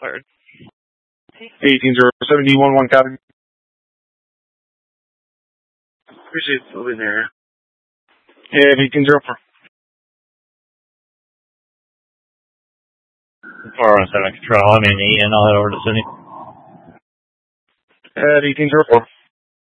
Fired. 1807 D11 copy. Appreciate it over there. Yeah, 1804. 417 Control, I'm in Eaton, I'll head over to Sydney. At 1804.